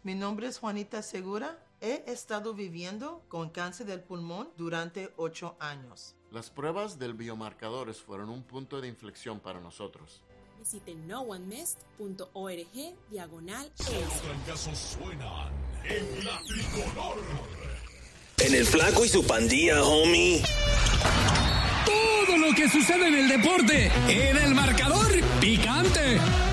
Mi nombre es Juanita Segura. He estado viviendo con cáncer del pulmón durante 8 años. Las pruebas del biomarcadores fueron un punto de inflexión para nosotros. Visite noonemest.org/. Los trancazos suenan en la tricolor. En el Flaco y su pandilla, homie. Todo lo que sucede en el deporte, en el marcador picante.